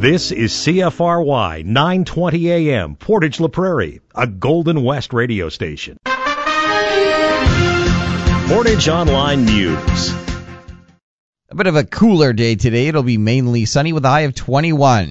This is CFRY 920 AM, Portage La Prairie, a Golden West radio station. Portage Online News. A bit of a cooler day today. It'll be mainly sunny with a high of 21.